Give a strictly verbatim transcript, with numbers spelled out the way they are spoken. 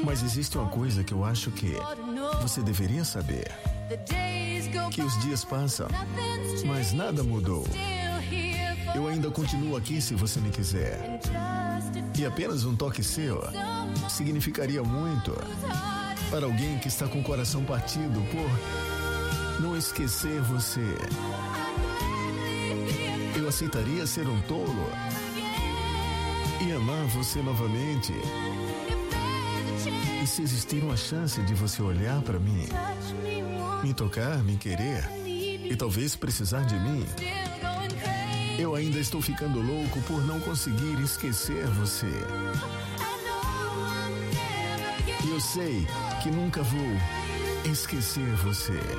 Mas existe uma coisa que eu acho que você deveria saber. Que os dias passam, mas nada mudou. Eu ainda continuo aqui se você me quiser. E apenas um toque seu significaria muito para alguém que está com o coração partido por não esquecer você. Eu aceitaria ser um tolo e amar você novamente. E se existir uma chance de você olhar para mim, me tocar, me querer e talvez precisar de mim, eu ainda estou ficando louco por não conseguir esquecer você. E eu sei que nunca vou esquecer você.